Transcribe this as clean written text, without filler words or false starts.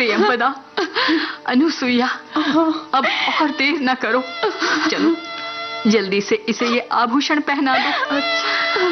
प्रियंवदा, अनुसुईया, अब और देर न करो। चलो जल्दी से इसे ये आभूषण पहना दो।